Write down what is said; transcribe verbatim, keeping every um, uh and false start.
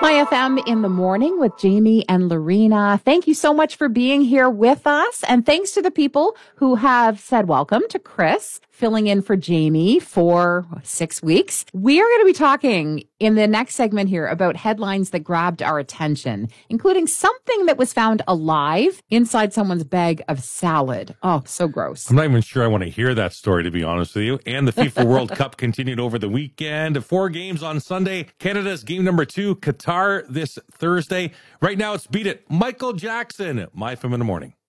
My F M in the morning with Jamie and Lorena. Thank you so much for being here with us. And thanks to the people who have said welcome to Chris, filling in for Jamie for six weeks. We are going to be talking in the next segment here about headlines that grabbed our attention, including something that was found alive inside someone's bag of salad. Oh, so gross. I'm not even sure I want to hear that story, to be honest with you. And the FIFA World Cup continued over the weekend. Four games on Sunday. Canada's game number two, Qatar this Thursday. Right now, it's Beat It. Michael Jackson. My F M in the morning.